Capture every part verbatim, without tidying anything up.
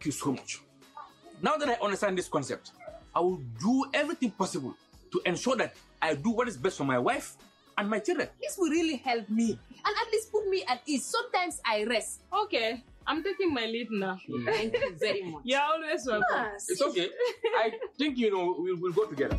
you so much. Now that I understand this concept, I will do everything possible to ensure that I do what is best for my wife and my children. This will really help me and at least put me at ease. Sometimes I rest. Okay, I'm taking my leave now. Mm. Thank you very much. You're always welcome. Yes. It's okay. I think, you know, we'll, we'll go together.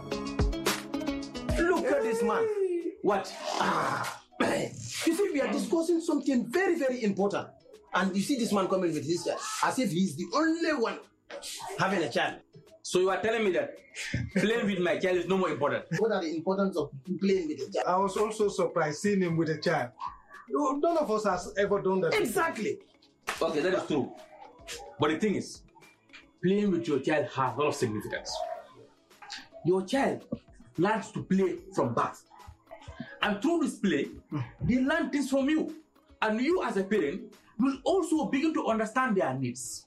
Look at this man. What? Ah, you see, we are discussing something very, very important. And you see this man coming with his child, as if he's the only one having a child. So you are telling me that playing with my child is no more important? What are the importance of playing with a child? I was also surprised seeing him with a child. None of us has ever done that. Exactly. Okay, that is true. But the thing is, playing with your child has a lot of significance. Your child learns to play from birth. And through this play, they learn things from you. And you as a parent will also begin to understand their needs.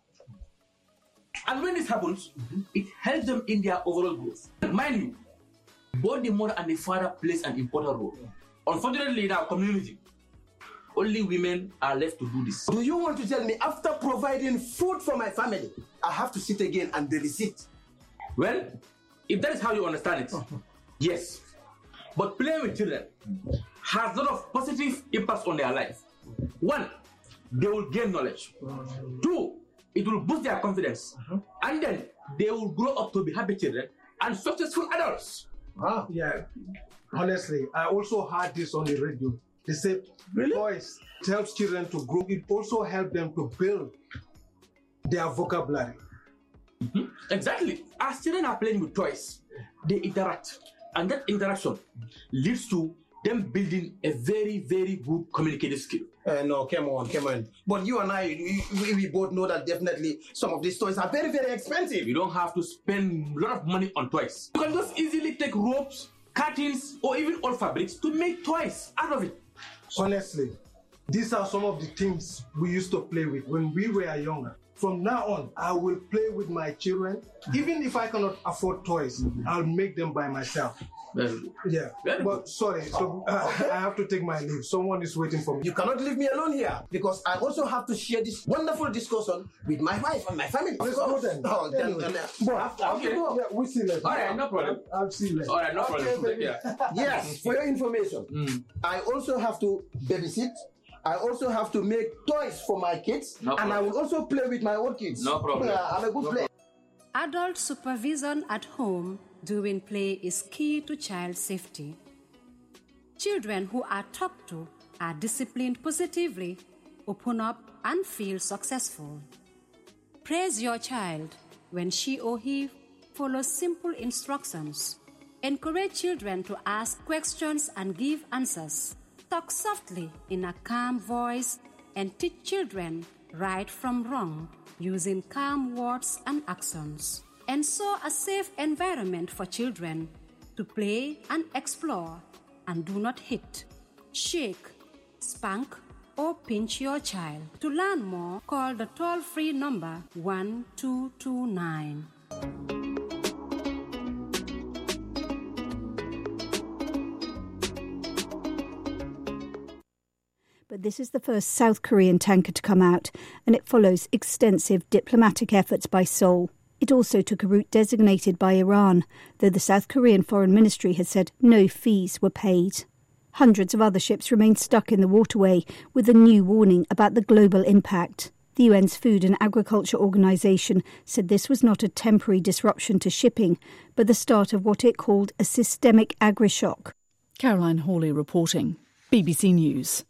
And when this happens, mm-hmm. it helps them in their overall growth. Mind you, both the mother and the father plays an important role. Unfortunately, in our community, only women are left to do this. Do you want to tell me after providing food for my family, I have to sit again and babysit? Well, if that is how you understand it, uh-huh. yes. But playing with children has a lot of positive impacts on their life. One, they will gain knowledge. Uh-huh. Two, it will boost their confidence. Uh-huh. And then they will grow up to be happy children and successful adults. Ah, yeah. Honestly, I also heard this on the radio. They say really? Toys helps children to grow. It also helps them to build their vocabulary. Mm-hmm. Exactly. As children are playing with toys, they interact. And that interaction leads to them building a very, very good communicative skill. Uh, no, come on, come on. But you and I, we, we, we both know that definitely some of these toys are very, very expensive. You don't have to spend a lot of money on toys. You can just easily take ropes, curtains, or even old fabrics to make toys out of it. Honestly, these are some of the things we used to play with when we were younger. From now on, I will play with my children. Even if I cannot afford toys, mm-hmm. I'll make them by myself. Very good. Yeah, Very but good. sorry, so uh, I have to take my leave. Someone is waiting for me. You cannot leave me alone here because I also have to share this wonderful discussion with my wife and my family. Let's go then. Oh, then, anyway. then, uh, after, okay. after go. Yeah, we'll see later. All right, no problem. I'll, I'll see you later. All right, no okay, problem. Yeah. Yes, for your information, mm. I also have to babysit. I also have to make toys for my kids, no and I will also play with my own kids. No problem. Yeah, I'm a good no player. Adult supervision at home during play is key to child safety. Children who are talked to are disciplined positively, open up, and feel successful. Praise your child when she or he follows simple instructions. Encourage children to ask questions and give answers. Talk softly in a calm voice and teach children right from wrong using calm words and actions. Ensure a safe environment for children to play and explore, and do not hit, shake, spank, or pinch your child. To learn more, call the toll-free number one two two nine. But this is the first South Korean tanker to come out, and it follows extensive diplomatic efforts by Seoul. It also took a route designated by Iran, though the South Korean Foreign Ministry had said no fees were paid. Hundreds of other ships remain stuck in the waterway, with a new warning about the global impact. The U N's Food and Agriculture Organization said this was not a temporary disruption to shipping, but the start of what it called a systemic agri-shock. Caroline Hawley reporting, B B C News.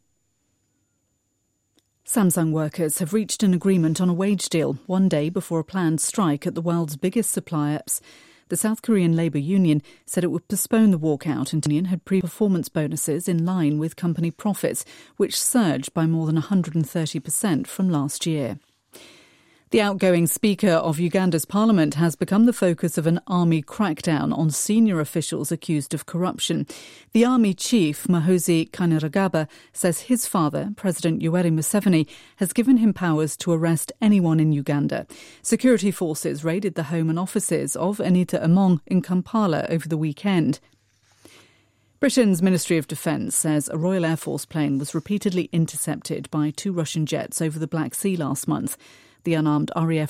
Samsung workers have reached an agreement on a wage deal one day before a planned strike at the world's biggest suppliers. The South Korean Labour Union said it would postpone the walkout until the union had pre-performance bonuses in line with company profits, which surged by more than one hundred thirty percent from last year. The outgoing Speaker of Uganda's parliament has become the focus of an army crackdown on senior officials accused of corruption. The army chief, Muhoozi Kainerugaba, says his father, President Yoweri Museveni, has given him powers to arrest anyone in Uganda. Security forces raided the home and offices of Anita Among in Kampala over the weekend. Britain's Ministry of Defence says a Royal Air Force plane was repeatedly intercepted by two Russian jets over the Black Sea last month. The unarmed R A F